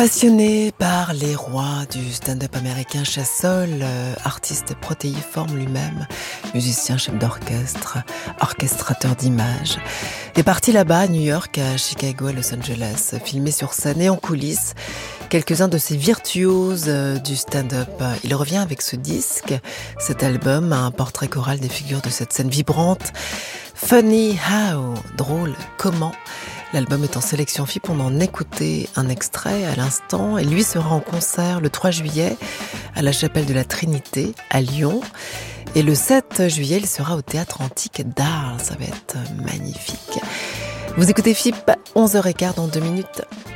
Passionné par les rois du stand-up américain, Chassol, artiste protéiforme lui-même, musicien, chef d'orchestre, orchestrateur d'images, est parti là-bas à New York, à Chicago, à Los Angeles, filmé sur scène et en coulisses quelques-uns de ces virtuoses du stand-up. Il revient avec ce disque, cet album, un portrait choral des figures de cette scène vibrante. Funny How, drôle, comment. L'album est en sélection FIP, on en écoutait un extrait à l'instant et lui sera en concert le 3 juillet à la Chapelle de la Trinité à Lyon et le 7 juillet il sera au Théâtre Antique d'Arles, ça va être magnifique. Vous écoutez FIP, 11h15 dans 2 minutes.